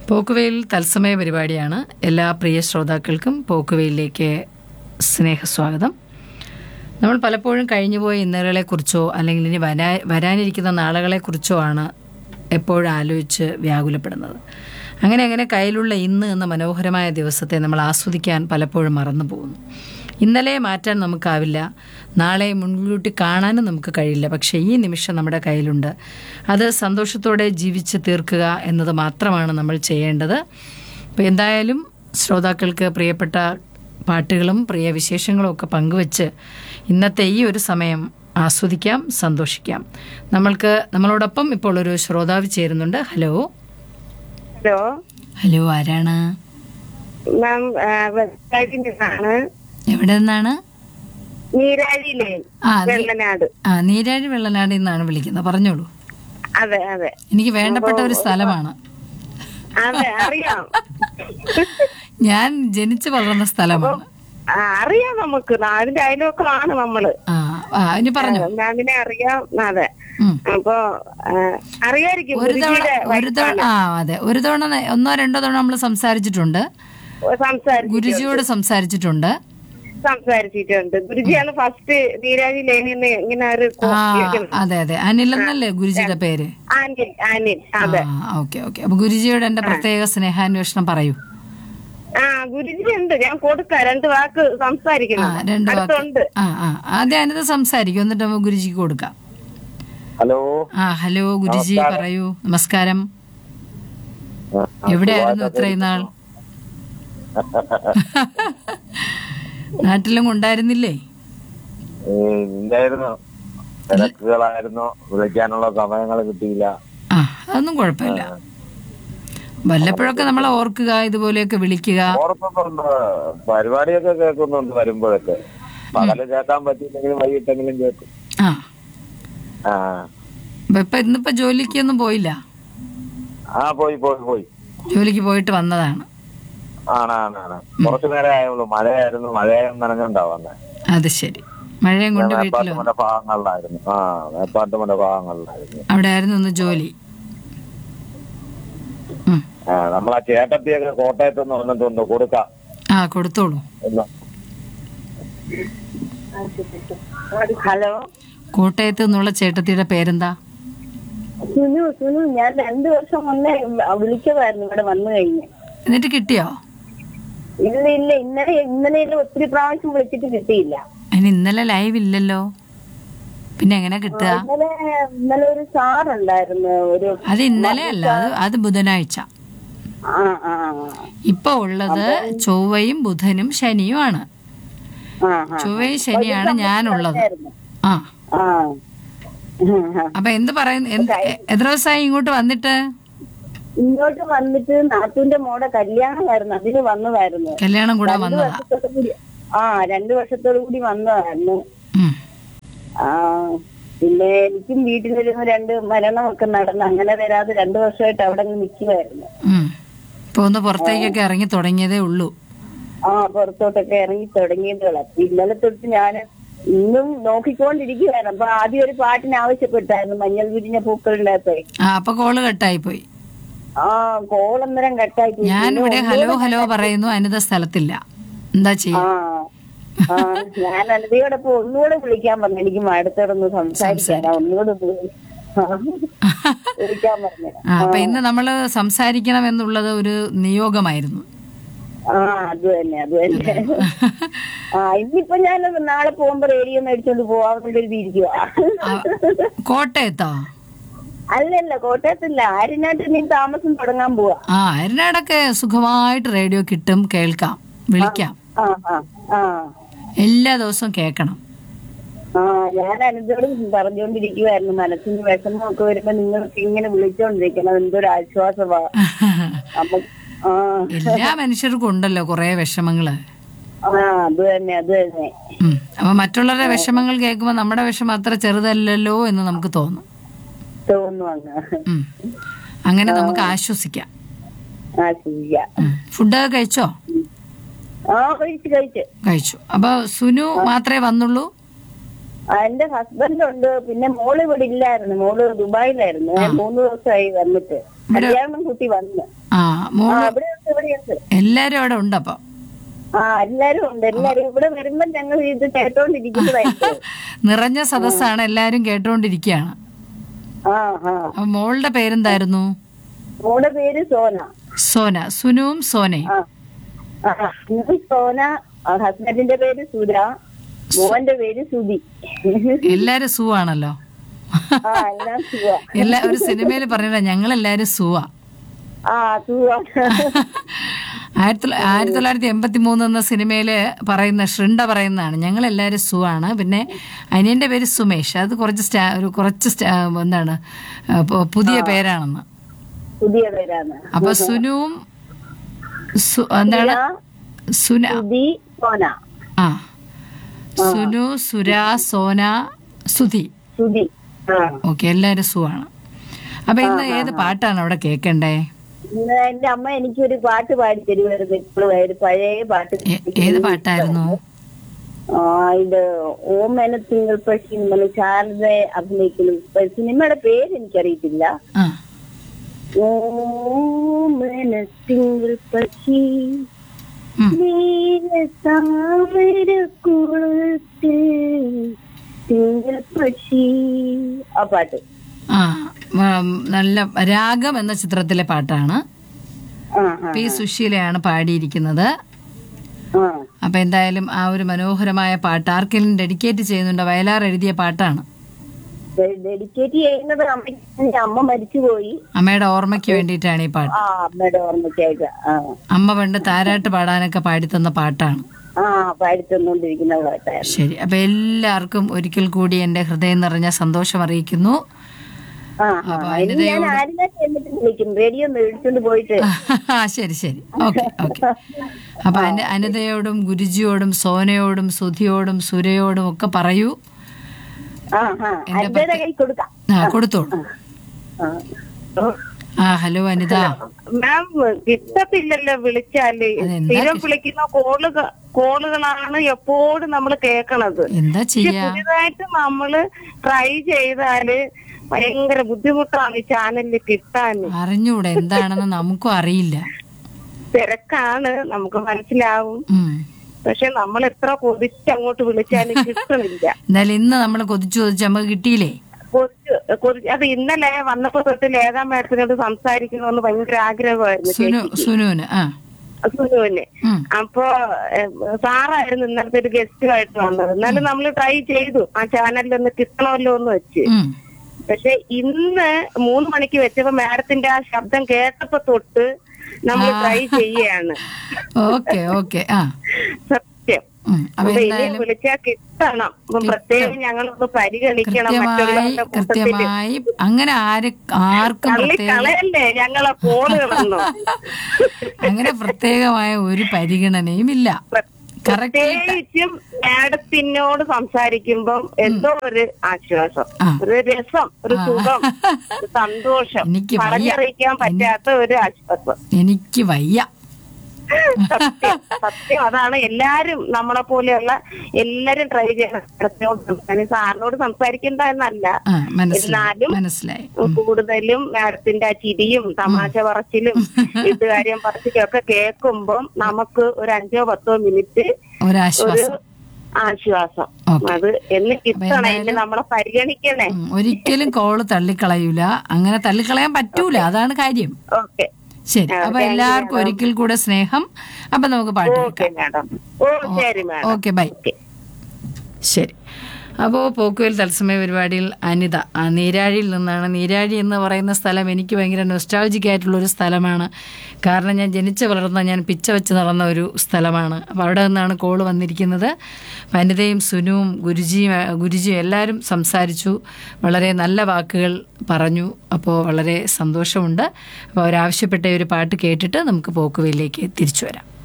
പോക്കുവെയിൽ തത്സമയ പരിപാടിയാണ്. എല്ലാ പ്രിയ ശ്രോതാക്കൾക്കും പോക്കുവെയിലേക്ക് സ്നേഹസ്വാഗതം. നമ്മൾ പലപ്പോഴും കഴിഞ്ഞുപോയ ഇന്നലകളെക്കുറിച്ചോ അല്ലെങ്കിൽ ഇനി വരാനിരിക്കുന്ന നാളുകളെക്കുറിച്ചോ ആണ് എപ്പോഴും ആലോചിച്ച് വ്യാകുലപ്പെടുന്നത്. അങ്ങനെ കയ്യിലുള്ള ഇന്ന് എന്ന മനോഹരമായ ദിവസത്തെ നമ്മൾ ആസ്വദിക്കാൻ പലപ്പോഴും മറന്നു പോകുന്നു. ഇന്നലെ മാറ്റാൻ നമുക്കാവില്ല, നാളെ മുൻകൂട്ടി കാണാനും നമുക്ക് കഴിയില്ല. പക്ഷേ ഈ നിമിഷം നമ്മുടെ കയ്യിലുണ്ട്. അത് സന്തോഷത്തോടെ ജീവിച്ച് തീർക്കുക എന്നത് മാത്രമാണ് നമ്മൾ ചെയ്യേണ്ടത്. അപ്പോൾ എന്തായാലും ശ്രോതാക്കൾക്ക് പ്രിയപ്പെട്ട പാട്ടുകളും പ്രിയ വിശേഷങ്ങളും ഒക്കെ പങ്കുവച്ച് ഇന്നത്തെ ഈ ഒരു സമയം ആസ്വദിക്കാം, സന്തോഷിക്കാം. നമ്മളോടൊപ്പം ഇപ്പോൾ ഒരു ശ്രോതാവ് ചേരുന്നുണ്ട്. ഹലോ ഹലോ, ആരാണ്? എവിടെ നിന്നാണ്? നീരാഴി വെള്ളനാട് നിന്നാണ് വിളിക്കുന്നത്. പറഞ്ഞോളൂ. അതെ അതെ, എനിക്ക് വേണ്ടപ്പെട്ട ഒരു സ്ഥലമാണ്. ഞാൻ ജനിച്ചു വളർന്ന സ്ഥലമാണ്. അറിയാം, നമുക്ക് അതിന്റെ അയൽവക്കമാണ് നമ്മള്. ഇനി പറഞ്ഞു. അതിനെ അറിയാം. അതെ, അപ്പൊ അറിയായിരിക്കും. അതെ, ഒരു തവണ 1-2 തവണ നമ്മൾ സംസാരിച്ചിട്ടുണ്ട്. ഗുരുജിയോട് സംസാരിച്ചിട്ടുണ്ട്. ഗുരുജിയാണ് ഫസ്റ്റ് നീരാജി ലേനിന്ന് ഇങ്ങനെ ഒരു. അതെ അതെ, അനിൽ എന്നല്ലേ ഗുരുജിയുടെ പേര്? അനിൽ. അതെ, ഓക്കെ. അപ്പൊ ഗുരുജിയോട് എന്റെ പ്രത്യേക സ്നേഹാന്വേഷണം പറയൂ. ഗുരുജി ഉണ്ട്, ഞാൻ കൊടുക്കാം. 2 വാക്ക് സംസാരിക്കണം. 2 വാക്ക്. ആദ്യം അനിത സംസാരിക്കും, എന്നിട്ട് നമുക്ക് ഗുരുജിക്ക് കൊടുക്കാം. ഹലോ ഗുരുജി, പറയൂ. നമസ്കാരം. എവിടെയായിരുന്നു ഇത്രയും നാൾ? നാട്ടിലും ഉണ്ടായിരുന്നില്ലേ? തിരക്കുകളായിരുന്നു, വിളിക്കാനുള്ള സമയങ്ങൾ കിട്ടിയില്ല. അതൊന്നും കുഴപ്പമില്ല. വല്ലപ്പോഴൊക്കെ നമ്മളെ ഓർക്കുക, ഇതുപോലെയൊക്കെ വിളിക്കുക. ഓർക്കുന്നുണ്ട്, പരിപാടിയൊക്കെ കേൾക്കുന്നുണ്ട് വരുമ്പോഴൊക്കെ. പകല് കേൾക്കാൻ പറ്റിയില്ലെങ്കിലും വൈകിട്ടെങ്കിലും കേൾക്കും. ഇന്നിപ്പോ ജോലിക്കൊന്നും പോയില്ല? പോയി. ജോലിക്ക് പോയിട്ട് വന്നതാണ്. ആണ്. കുറച്ചു നേരം ആയുള്ളൂ. മഴയായിരുന്നു, മഴയും നനഞ്ഞുണ്ടാവുന്നേ. അത് ശരി. മഴയും കൊണ്ട് മേപ്പാട്ടുമന്റെ ഭാഗങ്ങളിലായിരുന്നു. മേപ്പാട്ടുമന്റെ ഭാഗങ്ങളിലായിരുന്നു. അവിടെ ആയിരുന്നു ഒന്ന് ജോലി. നമ്മളാ ചേട്ടത്തിയൊക്കെ കോട്ടയത്തുനിന്ന് വന്നിട്ടുണ്ട്, കൊടുക്കാം. കൊടുത്തോളൂ. ഹലോ, കോട്ടയത്ത് നിന്നുള്ള ചേട്ടത്തിയുടെ പേരെന്താ? സുനു. ഞാൻ 2 വർഷം മുന്നേ വിളിച്ചതായിരുന്നു ഇവിടെ വന്നു കഴിഞ്ഞ്. എന്നിട്ട് കിട്ടിയോ? ഇല്ല, ഇന്നലെ ഒത്തിരി പ്രാവശ്യം വിളിച്ചിട്ട് കിട്ടിയില്ല. ഇന്നലെ ലൈവ് ഇല്ലല്ലോ, പിന്നെ എങ്ങനെ കിട്ടുക? ഇന്നലെ ഒരു സാറുണ്ടായിരുന്നു. അത് ഇന്നലെ അല്ല, അത് ബുധനാഴ്ച. ഇപ്പൊ ഉള്ളത് ചൊവ്വയും ബുധനും ശനിയുമാണ്. ചൊവ്വയും ശനിയാണ് ഞാനുള്ളത്. അപ്പൊ എന്ത് പറയുന്നു? എത്ര ദിവസമായി ഇങ്ങോട്ട് വന്നിട്ട്? ഇങ്ങോട്ട് വന്നിട്ട് നാത്തൂന്റെ മോടെ കല്യാണമായിരുന്നു, അതിന് വന്നതായിരുന്നു. കല്യാണം കൂടെ വന്നതാ? 2 വർഷത്തോടു കൂടി വന്നതായിരുന്നു. പിന്നെ എനിക്കും വീട്ടിലിരുന്ന് 2 മരണമൊക്കെ നടന്നു. അങ്ങനെ വരാതെ 2 വർഷമായിട്ട് അവിടെ നിൽക്കുമായിരുന്നു. ഇപ്പൊ ഒന്ന് പുറത്തേക്കൊക്കെ ഇറങ്ങി തുടങ്ങിയതേ ഉള്ളൂ. പുറത്തോട്ടൊക്കെ ഇറങ്ങി തുടങ്ങിയതേ. ഇന്നലെ തൊട്ട് ഞാൻ ഇന്നും നോക്കിക്കൊണ്ടിരിക്കുകയായിരുന്നു. അപ്പൊ ആദ്യം ഒരു പാട്ടിന് ആവശ്യപ്പെട്ടായിരുന്നു, മഞ്ഞൾ വിരിഞ്ഞ പൂക്കളുടെ അകത്ത്. അപ്പൊ കോള് കട്ടായി പോയി. കോളന്നേരം കട്ടായി പോയി. ഞാനിവിടെ ഹലോ പറയുന്നു, അനിത സ്ഥലത്തില്ല. എന്താ ചെയ്യാ? ഞാൻ അനിതയോടൊപ്പം ഒന്നുകൂടെ വിളിക്കാൻ പറഞ്ഞു. എനിക്ക് അടുത്തോടൊന്ന് സംസാരിക്കാൻ ഒന്നുകൂടെ വിളിക്കാൻ പറഞ്ഞു. അപ്പൊ ഇന്ന് നമ്മള് സംസാരിക്കണം എന്നുള്ളത് ഒരു നിയോഗമായിരുന്നു. അത് തന്നെ. ഇന്നിപ്പോ ഞാൻ നാളെ പോകുമ്പോ റേഡിയോ മേടിച്ചോണ്ട് പോവാന്നിരിക്കുക. കോട്ടയത്തോ? അല്ലല്ല, കോട്ടയത്തില്ല, ആര്യനാട്ടിൽ നീ താമസം തുടങ്ങാൻ പോവാ. ആര്യനാടൊക്കെ സുഖമായിട്ട് റേഡിയോ കിട്ടും, കേൾക്കാം, വിളിക്കാം. എല്ലാ ദിവസവും കേൾക്കണം. ഞാൻ അനിതയോടും പറഞ്ഞുകൊണ്ടിരിക്കുവായിരുന്നു, മനസ്സിന് വിഷമമൊക്കെ വരുമ്പോ നിങ്ങൾക്ക് ഇങ്ങനെ വിളിച്ചോണ്ടിരിക്കണം, എന്തൊരു ആശ്വാസമാ. എല്ലാ മനുഷ്യർക്കും ഉണ്ടല്ലോ കുറെ വിഷമങ്ങള്. അത് തന്നെ. അപ്പൊ മറ്റുള്ളവരുടെ വിഷമങ്ങൾ കേൾക്കുമ്പോ നമ്മുടെ വിഷമം അത്ര ചെറുതല്ലല്ലോ എന്ന് നമുക്ക് തോന്നും. അങ്ങനെ നമുക്ക് ആശ്വസിക്കാം. ഫുഡൊക്കെ കഴിച്ചോ? കഴിച്ചു. അപ്പൊ സുനു മാത്രമേ വന്നുള്ളൂ? എന്റെ ഹസ്ബൻഡ് ഉണ്ട്, പിന്നെ മോള് ഇവിടെ ഇല്ലായിരുന്നു, മോള് ദുബായിലായിരുന്നു. 3 ദിവസമായി വന്നിട്ട്. കല്യാണം കൂട്ടി വന്ന് ആ മോള് ഇവിടെയുണ്ട്. എല്ലാരും അവിടെ ഉണ്ട് അപ്പൊ. എല്ലാരും ഉണ്ട്. എല്ലാരും ഇവിടെ വരുമ്പോ ഞങ്ങൾ ഇത് കേട്ടോണ്ടിരിക്കുന്നതായിരിക്കും. നിറഞ്ഞ സദസ്സാണ്, എല്ലാരും കേട്ടോണ്ടിരിക്കുകയാണ്. അപ്പൊ മോളുടെ പേരെന്തായിരുന്നു? മോളുടെ പേര് സോന. സോന. സുനുവും സോനയും. സോന, ഹസ്ബൻഡിന്റെ പേര് സുര, മോന്റെ പേര് സുധി. എല്ലാരും സു ആണല്ലോ. ഒരു സിനിമയിൽ പറഞ്ഞ ഞങ്ങളെല്ലാരും സുവാ. 1983 എന്ന സിനിമയില് പറയുന്ന ശൃണ്ട പറയുന്നതാണ് ഞങ്ങളെല്ലാരും സു ആണ്. പിന്നെ അനിയന്റെ പേര് സുമേഷ്. അത് കുറച്ച് എന്താണ് പുതിയ പേരാണെന്ന്. പുതിയ പേരാണ്. അപ്പൊ സുനുവും എന്താണ് സുന ആ സുനു, സുര, സോന, സുധി. ഓക്കെ, എല്ലാരും സു ആണ്. അപ്പൊ ഇന്ന് ഏത് പാട്ടാണ് അവിടെ കേക്കണ്ടേ? എന്റെ അമ്മ എനിക്കൊരു പാട്ട് പാടി തരുമായിരുന്നു ഇപ്പോഴും. ഒരു പഴയ പാട്ട്. ഏത് പാട്ടായിരുന്നു? ഇത് ഓമന തിങ്കൾ പക്ഷി ശാരദ അഭിനയിക്കുന്നു. സിനിമയുടെ പേര് എനിക്കറിയത്തില്ല. ഓമന തിങ്കൾ പക്ഷി തിങ്കൾ പക്ഷി, ആ പാട്ട്. നല്ല രാഗം എന്ന ചിത്രത്തിലെ പാട്ടാണ്. പി സുശീലയാണ് പാടിയിരിക്കുന്നത്. അപ്പൊ എന്തായാലും ആ ഒരു മനോഹരമായ പാട്ട് ആർക്കെങ്കിലും ഡെഡിക്കേറ്റ് ചെയ്യുന്നുണ്ടോ? വയലാർ എഴുതിയ പാട്ടാണ്. ഡെഡിക്കേറ്റ് ചെയ്യുന്നത് അമ്മ മരിച്ചുപോയി. അമ്മയുടെ ഓർമ്മയ്ക്ക് വേണ്ടിയിട്ടാണ് ഈ പാട്ട്. അമ്മയുടെ ഓർമ്മയ്ക്കായിട്ട്. അമ്മ പണ്ട് താരാട്ട് പാടാനൊക്കെ പാടിത്തന്ന പാട്ടാണ്. പാടിത്തന്നോണ്ടിരിക്കുന്ന പാട്ടാണ്. ശരി. അപ്പൊ എല്ലാവർക്കും ഒരിക്കൽ കൂടി എന്റെ ഹൃദയം നിറഞ്ഞ സന്തോഷം അറിയിക്കുന്നു. റേഡിയോ മേടിച്ചോണ്ട് പോയിട്ട്. ശരി ശരി. Okay okay. അപ്പൊ അനിതയോടും ഗുരുജിയോടും സോനയോടും സുധിയോടും സുരയോടും ഒക്കെ പറയൂ. കൊടുത്തോളൂ. ഹലോ അനിത. മാം കിട്ടത്തില്ലല്ലോ വിളിച്ചാല്. സ്ഥിരം വിളിക്കുന്ന കോളുകളാണ് എപ്പോഴും നമ്മൾ കേൾക്കണത്. എന്താ ചെയ്യാ? പുതിയതായിട്ട് നമ്മള് ട്രൈ ചെയ്താല് ഭയങ്കര ബുദ്ധിമുട്ടാണ് ഈ ചാനലിൽ കിട്ടാൻ. അറിഞ്ഞൂടെ എന്താണെന്ന് നമുക്കും അറിയില്ല. തിരക്കാണ്, നമുക്ക് മനസ്സിലാവും. പക്ഷെ നമ്മൾ എത്ര കൊതിച്ച് അങ്ങോട്ട് വിളിച്ചാലും കിട്ടണില്ല. എന്തായാലും ഇന്ന് നമ്മൾ കൊതിച്ചു നമുക്ക് കിട്ടിയില്ലേ? അത് ഇന്നലെ വന്നപ്പോ തൊട്ട് ലേഖാ മാഡത്തിനോട് സംസാരിക്കണമെന്ന് ഭയങ്കര ആഗ്രഹമായിരുന്നു സുനുവിന്. അപ്പൊ സാറായിരുന്നു ഇന്നലത്തെ ഒരു ഗസ്റ്റുമായിട്ട് വന്നത്. എന്നാലും നമ്മൾ ട്രൈ ചെയ്തു ആ ചാനലിൽ ഒന്ന് കിട്ടണമല്ലോ എന്ന് വെച്ച്. പക്ഷെ ഇന്ന് 3 മണിക്ക് വെച്ചപ്പോ മാഡത്തിന്റെ ആ ശബ്ദം കേട്ടപ്പോ തൊട്ട് നമ്മൾ ട്രൈ ചെയ്യാണ്. സത്യം. അപ്പൊ ഇനി വിളിച്ചാ കിട്ടണം. പ്രത്യേകം ഞങ്ങളൊന്ന് പരിഗണിക്കണം. കൃത്യമായി അങ്ങനെ ആർക്കും കളയല്ലേ ഞങ്ങളെ ഫോണുകളൊന്നും. അങ്ങനെ പ്രത്യേകമായ ഒരു പരിഗണനയും ഇല്ല. പ്രത്യേകിച്ചും മാഡത്തിനോട് സംസാരിക്കുമ്പം എന്തോ ഒരു ആശ്വാസം, ഒരു രസം, ഒരു സുഖം, ഒരു സന്തോഷം, പറഞ്ഞറിയിക്കാൻ പറ്റാത്ത ഒരു ആശ്വാസം. എനിക്ക് വയ്യ. സത്യം അതാണ്. എല്ലാരും നമ്മളെ പോലെയുള്ള എല്ലാരും ട്രൈ ചെയ്യണം. സാറിനോട് സംസാരിക്കണ്ട എന്നല്ല, എന്നാലും കൂടുതലും മാഡത്തിന്റെ ആ ചിരിയും തമാശ പറച്ചിലും വീട്ടുകാര്യം പറച്ചിലും ഒക്കെ കേൾക്കുമ്പം നമുക്ക് ഒരു 5-10 മിനിറ്റ് ഒരു ആശ്വാസം. അത് എന്ന് കിട്ടണേ, നമ്മളെ പരിഗണിക്കണേ. ഒരിക്കലും കോള് തള്ളിക്കളയൂല. അങ്ങനെ തള്ളിക്കളയാൻ പറ്റൂല, അതാണ് കാര്യം. ഓക്കെ ശരി. അപ്പൊ എല്ലാവർക്കും ഒരിക്കൽ കൂടെ സ്നേഹം. അപ്പൊ നമുക്ക് പാട്ട് കേൾക്കാം. Okay bye. ശരി. അപ്പോൾ പോക്കുവെയിൽ തത്സമയ പരിപാടിയിൽ അനിത നീരാഴിയിൽ നിന്നാണ്. നീരാഴി എന്ന് പറയുന്ന സ്ഥലം എനിക്ക് ഭയങ്കര നൊസ്റ്റാൾജിക് ആയിട്ടുള്ളൊരു സ്ഥലമാണ്. കാരണം ഞാൻ ജനിച്ച് വളർന്ന, ഞാൻ പിച്ച വെച്ച് നടന്ന ഒരു സ്ഥലമാണ്. അപ്പോൾ അവിടെ നിന്നാണ് കോള് വന്നിരിക്കുന്നത്. അനിതയും സുനുവും ഗുരുജിയും എല്ലാവരും സംസാരിച്ചു. വളരെ നല്ല വാക്കുകൾ പറഞ്ഞു. അപ്പോൾ വളരെ സന്തോഷമുണ്ട്. അപ്പോൾ അവരാവശ്യപ്പെട്ട ഒരു പാട്ട് കേട്ടിട്ട് നമുക്ക് പോക്കുവെയിലേക്ക് തിരിച്ചു വരാം.